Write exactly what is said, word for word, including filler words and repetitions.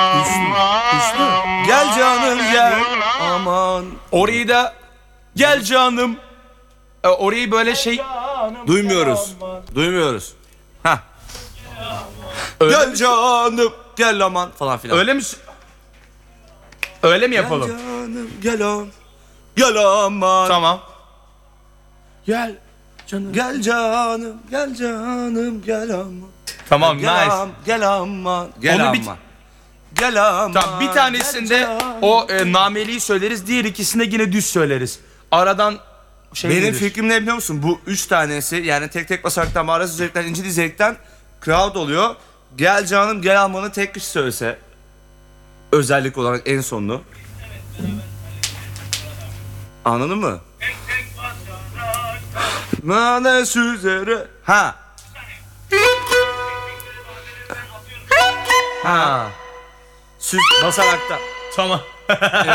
Hüsnü. Gel canım gel. Aman. Orayı da gel canım. E, orayı böyle şey Duymuyoruz. Duymuyoruz. ha. Gel canım gel aman falan filan. Öyle mi? Öyle mi Gel yapalım? canım gel aman. Gel aman. Tamam. Gel canım. Gel canım gel canım gel aman. Tamam, Gel nice. am, gel aman. Gel Onu bir- aman. Gel aman. Tamam, bir tanesinde gel canım. o e, nameliyi söyleriz, diğer ikisinde yine düz söyleriz. Aradan şey Benim gelir. fikrim ne biliyor musun? Bu üç tanesi yani tek tek basaraktan, mağara düzelikten, inci dizelikten crowd oluyor. Gel canım gel almanı tek kişi söylese. Özellik olarak en sonunu. Anladın mı? Manes üzere. Ha. Ha. Süz basaraktan. Tamam. Evet.